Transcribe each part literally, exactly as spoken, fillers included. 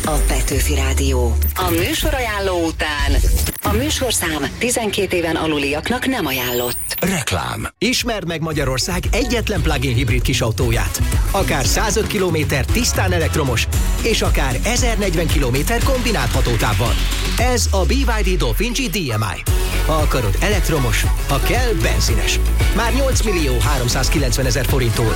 a Petőfi Rádió. A műsorajánló után a műsorszám tizenkét éven aluliaknak nem ajánlott. Reklám. Ismerd meg Magyarország egyetlen plug-in hibrid kisautóját. Akár százöt kilométer tisztán elektromos, és akár ezernegyven kilométer kombinált hatótávval. Ez a bé vé dé Dolphin G dé em i. Ha akarod elektromos, ha kell benzines. Már nyolc millió háromszázkilencven ezer forinttól.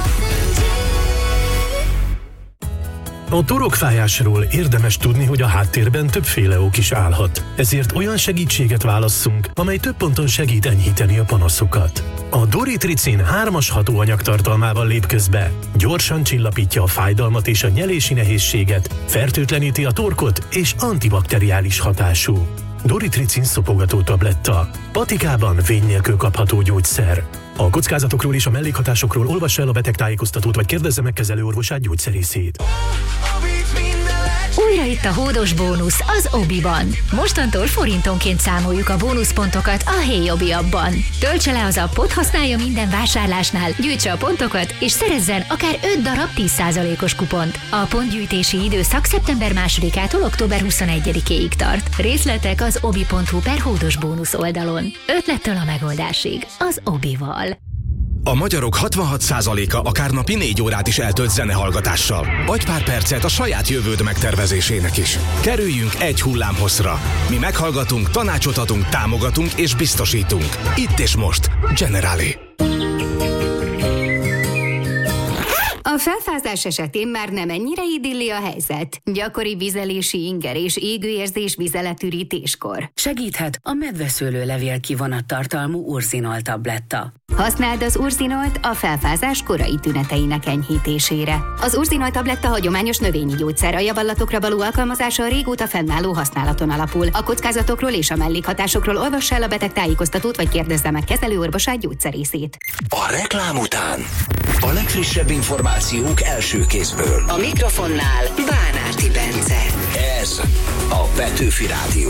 A torokfájásról érdemes tudni, hogy a háttérben többféle ok is állhat. Ezért olyan segítséget válasszunk, amely több ponton segít enyhíteni a panaszokat. A Doritricin hármas hatóanyag tartalmával lép közbe. Gyorsan csillapítja a fájdalmat és a nyelési nehézséget, fertőtleníti a torkot és antibakteriális hatású. Doritricin szopogató tabletta. Patikában vény nélkül kapható gyógyszer. A kockázatokról és a mellékhatásokról olvassa el a betegtájékoztatót, vagy kérdezze meg kezelőorvosát, gyógyszerészét. Újra itt a hódos bónusz az Obiban. Mostantól forintonként számoljuk a bónuszpontokat a Hey Obi appban. Töltse le az appot, használja minden vásárlásnál, gyűjtse a pontokat, és szerezzen akár öt darab tíz százalékos kupont. A pontgyűjtési időszak szeptember másodikától október huszonegyedikéig tart. Részletek az obi pont hu per hódos bónusz oldalon. Ötlettől a megoldásig az Obival. A magyarok hatvanhat százaléka akár napi négy órát is eltölt zenehallgatással. Adj pár percet a saját jövőd megtervezésének is. Kerüljünk egy hullámhosszra. Mi meghallgatunk, tanácsot adunk, támogatunk és biztosítunk. Itt és most. Generali. A felfázás esetén már nem ennyire idilli a helyzet. Gyakori vizelési inger és égőérzés vizeletürítéskor. Segíthet a medveszőlőlevél kivonat tartalmú Urzinol tabletta. Használd az Urzinolt a felfázás korai tüneteinek enyhítésére. Az Urzinol tabletta hagyományos növényi gyógyszer, a javallatokra való alkalmazása a régóta fennálló használaton alapul. A kockázatokról és a mellékhatásokról olvassa el a beteg tájékoztatót, vagy kérdezze meg kezelőorvosát, gyógyszerészét. A reklám után a legfrissebb információk első kézből. A mikrofonnál Bánárti Bence. Ez a Petőfi Rádió.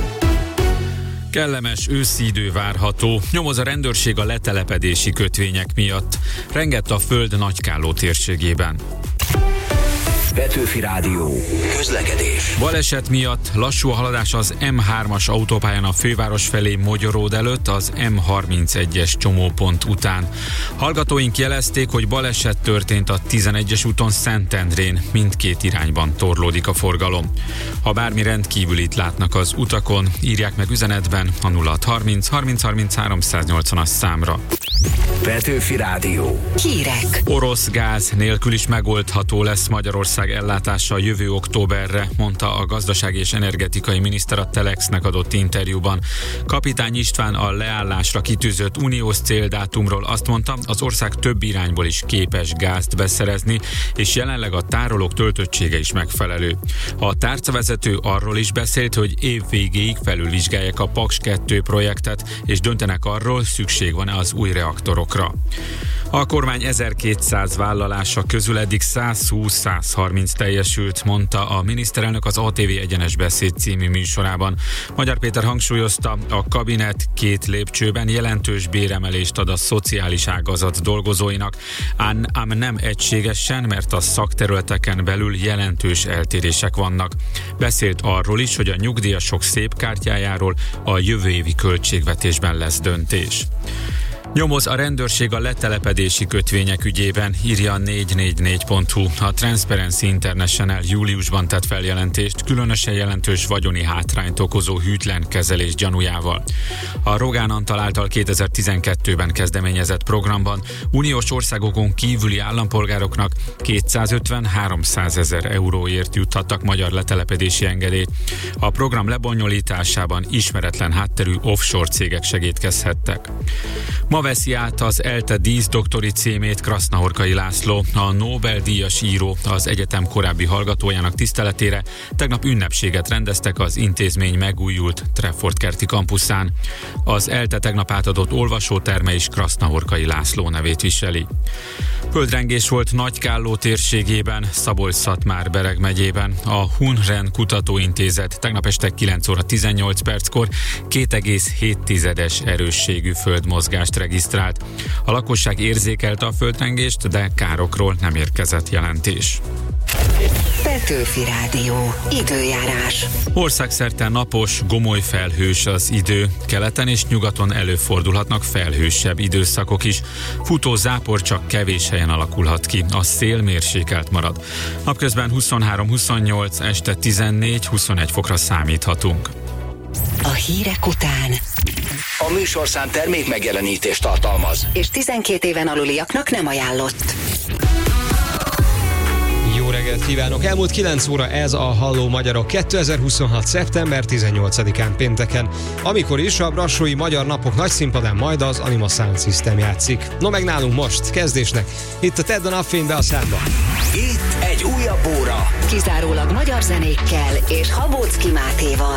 Kellemes őszi idő várható, nyomoz a rendőrség a letelepedési kötvények miatt. Rengett a föld Nagykálló térségében. Petőfi Rádió. Közlekedés. Baleset miatt lassú a haladás az em hármas autópályán a főváros felé Mogyoród előtt, az em harmincegyes csomópont után. Hallgatóink jelezték, hogy baleset történt a tizenegyes úton Szentendrén, mindkét irányban torlódik a forgalom. Ha bármi rendkívülit látnak az utakon, írják meg üzenetben a nulla hat harminc harminc harminchárom száznyolcvanas számra. Petőfi Rádió. Hírek. Orosz gáz nélkül is megoldható lesz Magyarország ellátása jövő októberre, mondta a gazdasági és energetikai miniszter a Telexnek adott interjúban. Kapitány István a leállásra kitűzött uniós céldátumról azt mondta, az ország több irányból is képes gázt beszerezni, és jelenleg a tárolók töltöttsége is megfelelő. A tárcavezető arról is beszélt, hogy év végéig felülvizsgálják a Paks kettő projektet, és döntenek arról, szükség van-e az új reaktorokra. A kormány ezerkétszáz vállalása közül eddig százhúsz-százharminc teljesült, mondta a miniszterelnök az á té vé Egyenes Beszéd című műsorában. Magyar Péter hangsúlyozta, a kabinet két lépcsőben jelentős béremelést ad a szociális ágazat dolgozóinak, ám, ám nem egységesen, mert a szakterületeken belül jelentős eltérések vannak. Beszélt arról is, hogy a nyugdíjasok szép kártyájáról a jövő évi költségvetésben lesz döntés. Nyomoz a rendőrség a letelepedési kötvények ügyében, írja a négy négy négy pont hu. A Transparency International júliusban tett feljelentést különösen jelentős vagyoni hátrányt okozó hűtlen kezelés gyanújával. A Rogán Antal által kétezer-tizenkettőben kezdeményezett programban uniós országokon kívüli állampolgároknak kétszázötven-háromszázezer euróért juthattak magyar letelepedési engedélyt. A program lebonyolításában ismeretlen hátterű offshore cégek segítkezhettek. Ma veszi át az ELTE díszdoktori címét Krasznahorkai László, a Nobel-díjas író, az egyetem korábbi hallgatójának tiszteletére. Tegnap ünnepséget rendeztek az intézmény megújult Treffort-kerti kampuszán. Az ELTE tegnap átadott olvasóterme is Krasznahorkai László nevét viseli. Földrengés volt Nagykálló térségében, Szabolcs-Szatmár-Bereg megyében. A Hunren Kutatóintézet tegnap este kilenc óra tizennyolc perckor két egész hét tizedes erősségű földmozgást regisztrált. A lakosság érzékelte a földrengést, de károkról nem érkezett jelentés. Petőfi Rádió. Időjárás. Országszerte napos, gomoly felhős az idő. Keleten és nyugaton előfordulhatnak felhősebb időszakok is. Futó zápor csak kevés helyen alakulhat ki. A szél mérsékelt marad. Napközben huszonhárom huszonnyolc, este tizennégy huszonegy fokra számíthatunk. A hírek után A műsorszám termék megjelenítést tartalmaz, és tizenkét éven aluliaknak nem ajánlott. Jó reggelt kívánok! Elmúlt kilenc óra ez a Halló Magyarok kétezer-huszonhat. szeptember tizennyolcadikán pénteken, amikor is a brassói Magyar Napok nagyszínpadán majd az Anima Sound System játszik. No meg nálunk most, kezdésnek, itt a Tedd a napfénybe a számba. itt egy újabb óra. Kizárólag magyar zenékkel és Habóczki Mátéval.